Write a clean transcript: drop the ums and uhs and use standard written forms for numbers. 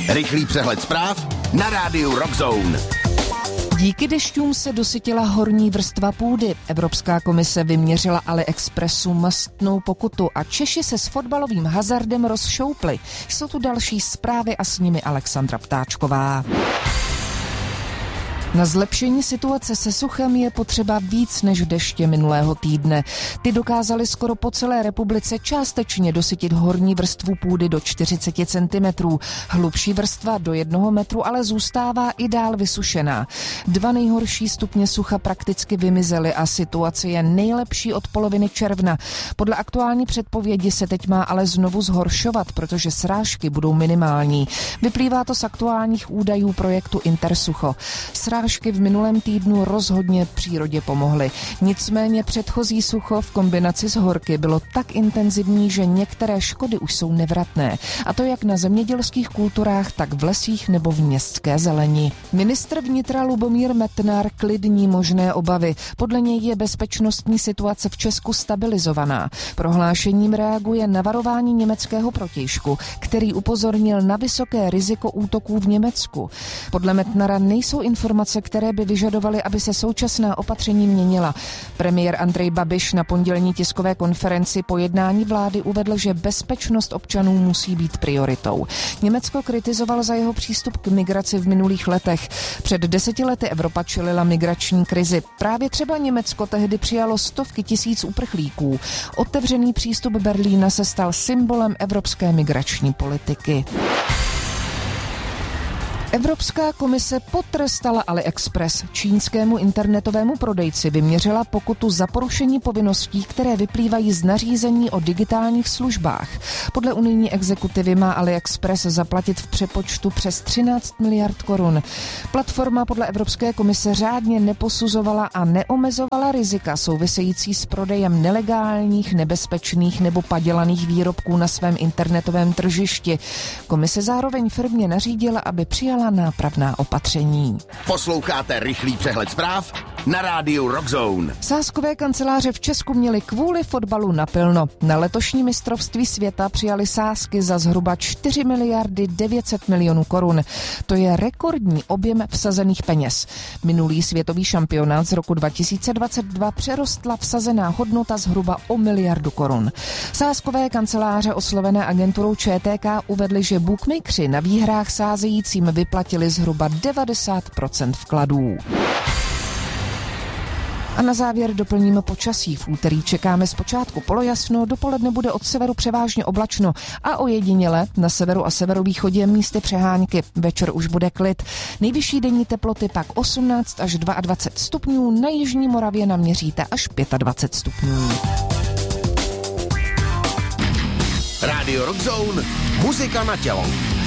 Rychlý přehled zpráv na rádiu Rock Zone. Díky dešťům se dosytila horní vrstva půdy. Evropská komise vyměřila AliExpressu mastnou pokutu a Češi se s fotbalovým hazardem rozšoupli. Jsou tu další zprávy a s nimi Alexandra Ptáčková. Na zlepšení situace se suchem je potřeba víc než deště minulého týdne. Ty dokázaly skoro po celé republice částečně dosytit horní vrstvu půdy do 40 cm. Hlubší vrstva do 1 metru ale zůstává i dál vysušená. 2 nejhorší stupně sucha prakticky vymizely a situace je nejlepší od poloviny června. Podle aktuální předpovědi se teď má ale znovu zhoršovat, protože srážky budou minimální. Vyplývá to z aktuálních údajů projektu Intersucho. Srážky v minulém týdnu rozhodně přírodě pomohly. Nicméně předchozí sucho v kombinaci s horky bylo tak intenzivní, že některé škody už jsou nevratné. A to jak na zemědělských kulturách, tak v lesích nebo v městské zeleni. Ministr vnitra Lubomír Metnar klidní možné obavy. Podle něj je bezpečnostní situace v Česku stabilizovaná. Prohlášením reaguje na varování německého protějšku, který upozornil na vysoké riziko útoků v Německu. Podle Metnara nejsou informace, které by vyžadovaly, aby se současná opatření měnila. Premiér Andrej Babiš na pondělní tiskové konferenci po jednání vlády uvedl, že bezpečnost občanů musí být prioritou. Německo kritizoval za jeho přístup k migraci v minulých letech. Před 10 lety Evropa čelila migrační krizi. Právě třeba Německo tehdy přijalo stovky tisíc uprchlíků. Otevřený přístup Berlína se stal symbolem evropské migrační politiky. Evropská komise potrestala AliExpress. Čínskému internetovému prodejci vyměřila pokutu za porušení povinností, které vyplývají z nařízení o digitálních službách. Podle unijní exekutivy má AliExpress zaplatit v přepočtu přes 13 miliard korun. Platforma podle Evropské komise řádně neposuzovala a neomezovala rizika související s prodejem nelegálních, nebezpečných nebo padělaných výrobků na svém internetovém tržišti. Komise zároveň firmě nařídila, aby přijala nápravná opatření. Posloucháte rychlý přehled zpráv na rádiu Rock Zone. Sázkové kanceláře v Česku měly kvůli fotbalu naplno. Na letošní mistrovství světa přijali sázky za zhruba 4 miliardy 900 milionů korun. To je rekordní objem vsazených peněz. Minulý světový šampionát z roku 2022 přerostla vsazená hodnota zhruba o miliardu korun. Sázkové kanceláře oslovené agenturou ČTK uvedly, že bookmakeri na výhrách sázejícím vyplatili zhruba 90% vkladů. A na závěr doplníme počasí. V úterý čekáme zpočátku polojasno, dopoledne bude od severu převážně oblačno a ojediněle na severu a severovýchodě místy přehánky. Večer už bude klid. Nejvyšší denní teploty pak 18 až 22 stupňů, na jižní Moravě naměříte až 25 stupňů. Radio Rock Zone, muzika na tělo.